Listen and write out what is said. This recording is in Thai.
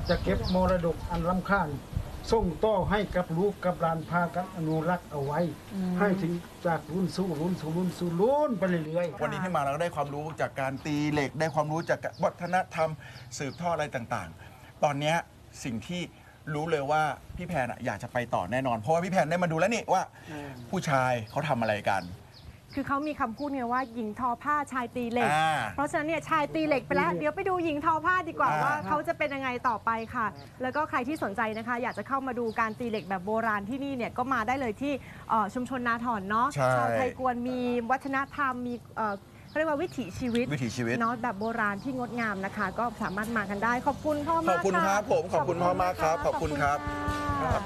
จะเก็บมรดกอันล้ำค่าส่งต่อให้กับลูกกับหลานพากันอนุรักษ์เอาไว้ให้ถึงจากรุ่นสู่รุ่นสู่รุ่นสู่รุ่นไปเรื่อยๆวันนี้ที่มาเราก็ได้ความรู้จากการตีเหล็กได้ความรู้จากวัฒนธรรมสืบทอดอะไรต่างๆ ตอนนี้สิ่งที่รู้เลยว่าพี่แพนอยากจะไปต่อแน่นอนเพราะว่าพี่แพนได้มาดูแล้วนี่ว่าผู้ชายเขาทำอะไรกันคือเขามีคำพูดไงว่าหญิงทอผ้าชายตีเหล็ก เพราะฉะนั้นเนี่ยชายตีเหล็กไปแล้ว เดี๋ยวไปดูหญิงทอผ้าดีกว่าว่าเขาจะเป็นยังไงต่อไปค่ะ แล้วก็ใครที่สนใจนะคะ อยากจะเข้ามาดูการตีเหล็กแบบโบราณที่นี่เนี่ยก็มาได้เลยที่ชุมชนนาถอนเนาะชาวไทยกวนมีวัฒนธรรมมีเรียกว่าวิถีชีวิตเนาะแบบโบราณที่งดงามนะคะ ก็สามารถมากันได้ขอบคุณพ่อมากขอบคุณครับผมขอบคุณพ่อมากครับขอบคุณครับ